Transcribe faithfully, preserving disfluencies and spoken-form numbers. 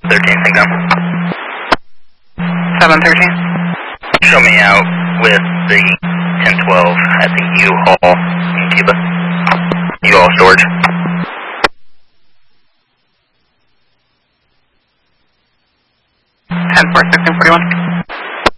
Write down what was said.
thirteen, Sync down. seven thirteen. Show me out with the ten twelve at the U-Haul in Cuba. U-Haul storage. ten four, sixteen forty-one.